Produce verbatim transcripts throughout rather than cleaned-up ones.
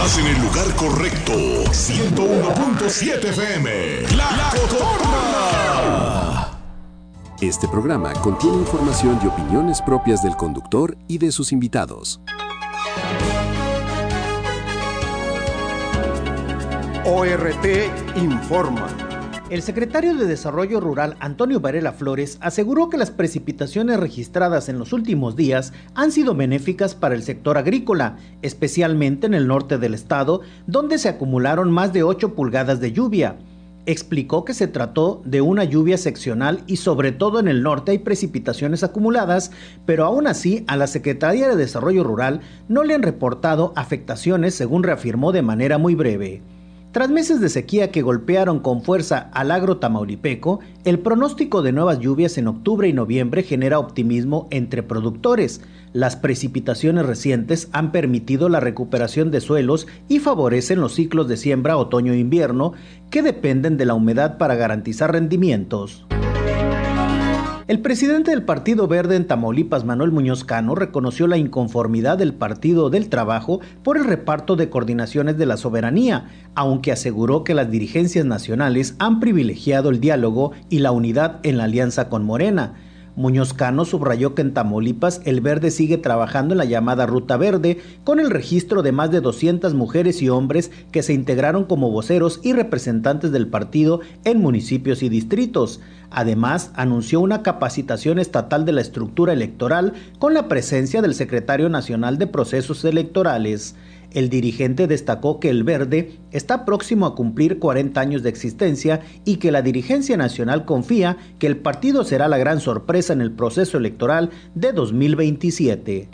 Estás en el lugar correcto. ciento uno punto siete F M. La, la Cotorra. Este programa contiene información y opiniones propias del conductor y de sus invitados. O R T informa. El secretario de Desarrollo Rural, Antonio Varela Flores, aseguró que las precipitaciones registradas en los últimos días han sido benéficas para el sector agrícola, especialmente en el norte del estado, donde se acumularon más de ocho pulgadas de lluvia. Explicó que se trató de una lluvia seccional y sobre todo en el norte hay precipitaciones acumuladas, pero aún así a la Secretaría de Desarrollo Rural no le han reportado afectaciones, según reafirmó de manera muy breve. Tras meses de sequía que golpearon con fuerza al agro tamaulipeco, el pronóstico de nuevas lluvias en octubre y noviembre genera optimismo entre productores. Las precipitaciones recientes han permitido la recuperación de suelos y favorecen los ciclos de siembra otoño-invierno que dependen de la humedad para garantizar rendimientos. El presidente del Partido Verde en Tamaulipas, Manuel Muñoz Cano, reconoció la inconformidad del Partido del Trabajo por el reparto de coordinaciones de la soberanía, aunque aseguró que las dirigencias nacionales han privilegiado el diálogo y la unidad en la alianza con Morena. Muñoz Cano subrayó que en Tamaulipas el Verde sigue trabajando en la llamada Ruta Verde, con el registro de más de doscientas mujeres y hombres que se integraron como voceros y representantes del partido en municipios y distritos. Además, anunció una capacitación estatal de la estructura electoral con la presencia del secretario nacional de procesos electorales. El dirigente destacó que el Verde está próximo a cumplir cuarenta años de existencia y que la dirigencia nacional confía que el partido será la gran sorpresa en el proceso electoral de dos mil veintisiete.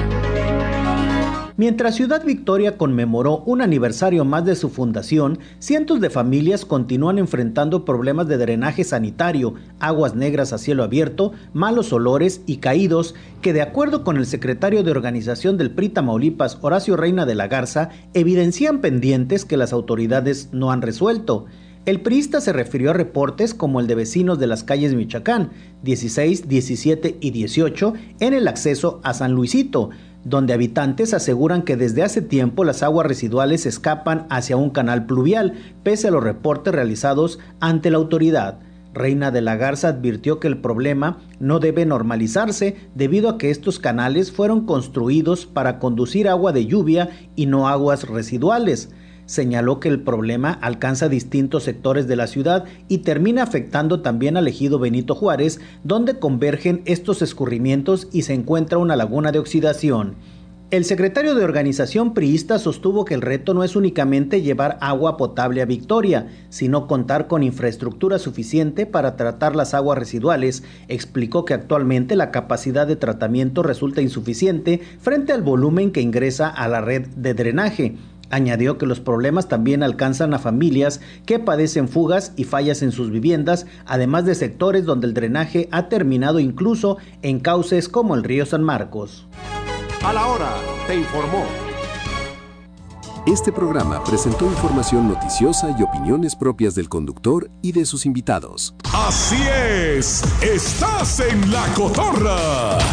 Mientras Ciudad Victoria conmemoró un aniversario más de su fundación, cientos de familias continúan enfrentando problemas de drenaje sanitario, aguas negras a cielo abierto, malos olores y caídos que, de acuerdo con el secretario de organización del P R I Tamaulipas, Horacio Reina de la Garza, evidencian pendientes que las autoridades no han resuelto. El priista se refirió a reportes como el de vecinos de las calles Michoacán, dieciséis, diecisiete y dieciocho, en el acceso a San Luisito, donde habitantes aseguran que desde hace tiempo las aguas residuales escapan hacia un canal pluvial, pese a los reportes realizados ante la autoridad. Reina de la Garza advirtió que el problema no debe normalizarse debido a que estos canales fueron construidos para conducir agua de lluvia y no aguas residuales. Señaló que el problema alcanza distintos sectores de la ciudad y termina afectando también al ejido Benito Juárez, donde convergen estos escurrimientos y se encuentra una laguna de oxidación. El secretario de organización priista sostuvo que el reto no es únicamente llevar agua potable a Victoria, sino contar con infraestructura suficiente para tratar las aguas residuales. Explicó que actualmente la capacidad de tratamiento resulta insuficiente frente al volumen que ingresa a la red de drenaje. Añadió que los problemas también alcanzan a familias que padecen fugas y fallas en sus viviendas, además de sectores donde el drenaje ha terminado incluso en cauces como el río San Marcos. A la hora, te informó. Este programa presentó información noticiosa y opiniones propias del conductor y de sus invitados. Así es, estás en La Cotorra.